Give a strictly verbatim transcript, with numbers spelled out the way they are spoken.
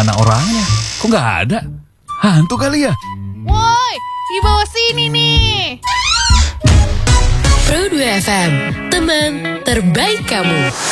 Mana orangnya? Kok nggak ada? Hantu kali ya? Woi, di bawah sini nih. Pro dua F M, teman terbaik kamu.